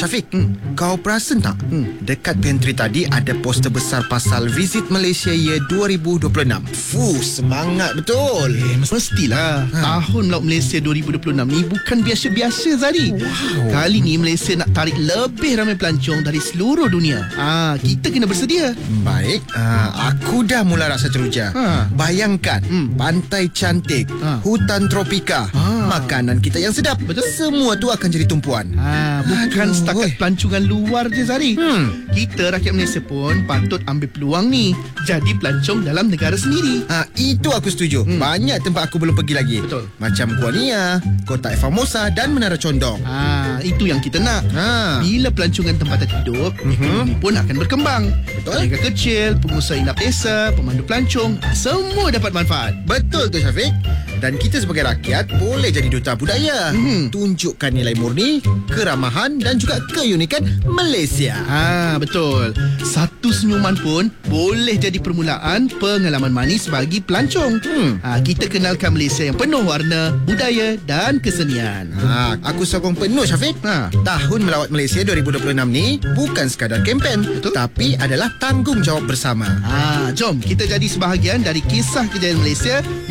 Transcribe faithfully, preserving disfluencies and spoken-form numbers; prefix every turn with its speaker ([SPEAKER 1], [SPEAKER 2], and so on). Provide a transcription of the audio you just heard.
[SPEAKER 1] Syafiq, hmm. kau perasan tak? Hmm. Dekat pantry tadi ada poster besar pasal Visit Malaysia Year dua ribu dua puluh enam. Fuh, semangat betul.
[SPEAKER 2] Eh, mestilah. Ha. Tahun Laut Malaysia dua ribu dua puluh enam ni bukan biasa-biasa, Zari. Wow. Kali ni Malaysia nak tarik lebih ramai pelancong dari seluruh dunia. Ah, kita kena bersedia.
[SPEAKER 1] Baik, uh, aku dah mula rasa teruja. Ha. Bayangkan, hmm. pantai cantik, ha. hutan tropika, ha. makanan kita yang sedap. Betul. Semua tu akan jadi tumpuan.
[SPEAKER 2] Ha, bukan Aduh, setakat oi. pelancongan luar je, Zari. Hmm. Kita rakyat Malaysia pun patut ambil peluang ni jadi pelancong dalam negara sendiri.
[SPEAKER 1] Ha, itu aku setuju. Hmm. Banyak tempat aku belum pergi lagi. Betul. Macam Kuala Nia, Kotak Formosa dan Menara Condong.
[SPEAKER 2] Ha, itu yang kita nak. Ha. Bila pelancongan tempatan hidup, uh-huh. ekonomi pun akan berkembang. Betul. Peniaga kecil, pengusaha inap desa, pemandu pelancong, semua dapat manfaat.
[SPEAKER 1] Betul tu, Syafiq. Dan kita sebagai rakyat boleh jadi duta budaya. Hmm. Tunjukkan nilai murni, keramahan dan juga keunikan Malaysia.
[SPEAKER 2] Ha, betul. Satu senyuman pun boleh jadi permulaan pengalaman manis bagi pelancong. Hmm. Ha, kita kenalkan Malaysia yang penuh warna, budaya dan kesenian.
[SPEAKER 1] Ha, aku sokong penuh, Syafiq. Ha. Tahun Melawat Malaysia dua ribu dua puluh enam ni bukan sekadar kempen, betul, tapi adalah tanggungjawab bersama.
[SPEAKER 2] Ha, jom kita jadi sebahagian dari kisah kejayaan Malaysia